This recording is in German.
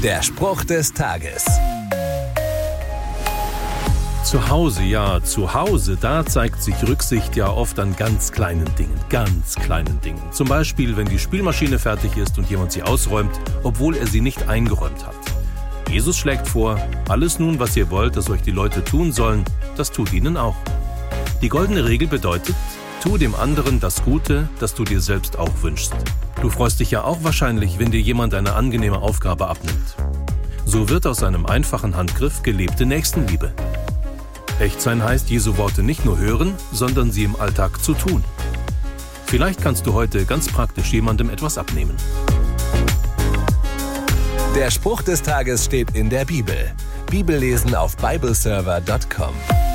Der Spruch des Tages. Zu Hause, da zeigt sich Rücksicht ja oft an ganz kleinen Dingen. Zum Beispiel, wenn die Spülmaschine fertig ist und jemand sie ausräumt, obwohl er sie nicht eingeräumt hat. Jesus schlägt vor, alles nun, was ihr wollt, dass euch die Leute tun sollen, das tut ihnen auch. Die goldene Regel bedeutet, tu dem anderen das Gute, das du dir selbst auch wünschst. Du freust dich ja auch wahrscheinlich, wenn dir jemand eine angenehme Aufgabe abnimmt. So wird aus einem einfachen Handgriff gelebte Nächstenliebe. Echt sein heißt, Jesu Worte nicht nur hören, sondern sie im Alltag zu tun. Vielleicht kannst du heute ganz praktisch jemandem etwas abnehmen. Der Spruch des Tages steht in der Bibel. Bibellesen auf bibleserver.com.